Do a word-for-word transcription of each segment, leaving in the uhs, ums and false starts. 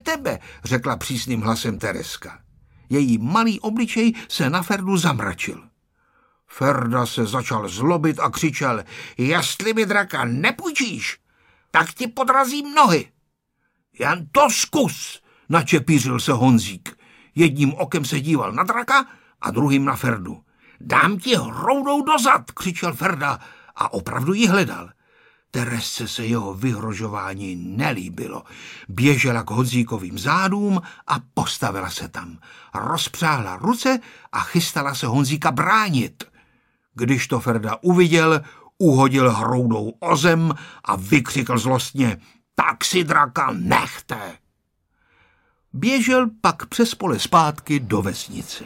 tebe, řekla přísným hlasem Tereska. Její malý obličej se na Ferdu zamračil. Ferda se začal zlobit a křičel, jestli mi draka nepůjčíš, tak ti podrazím nohy. Jen to zkus, načepířil se Honzík. Jedním okem se díval na draka a druhým na Ferdu. Dám ti hroudou dozad, křičel Ferda a opravdu ji hledal. Teresce se jeho vyhrožování nelíbilo. Běžela k Honzíkovým zádům a postavila se tam. Rozpřáhla ruce a chystala se Honzíka bránit. Když to Ferda uviděl, uhodil hroudou o zem a vykřikl zlostně, tak si draka nechte. Běžel pak přes pole zpátky do vesnice.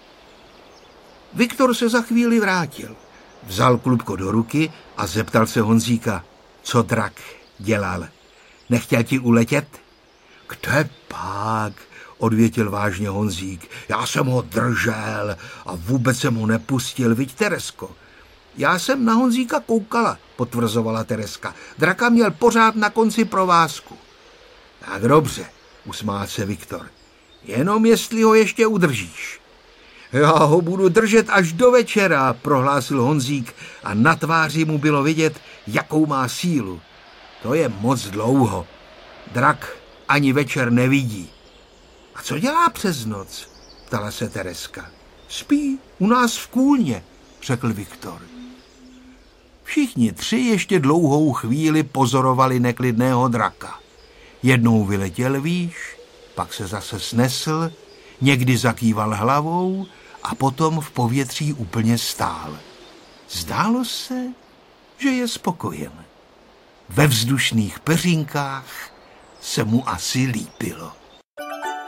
Viktor se za chvíli vrátil. Vzal klubko do ruky a zeptal se Honzíka, co drak dělal. Nechtěl ti uletět? Kde pak, odvětil vážně Honzík. Já jsem ho držel a vůbec jsem ho nepustil, viď, Teresko? Já jsem na Honzíka koukala, potvrzovala Tereska. Draka měl pořád na konci provázku. Tak dobře, usmál se Viktor. Jenom jestli ho ještě udržíš. Já ho budu držet až do večera, prohlásil Honzík a na tváři mu bylo vidět, jakou má sílu. To je moc dlouho. Drak ani večer nevidí. A co dělá přes noc? Ptala se Tereska. Spí u nás v kůlně, řekl Viktor. Všichni tři ještě dlouhou chvíli pozorovali neklidného draka. Jednou vyletěl výš, pak se zase snesl, někdy zakýval hlavou a potom v povětří úplně stál. Zdálo se, že je spokojen. Ve vzdušných peřinkách se mu asi líbilo.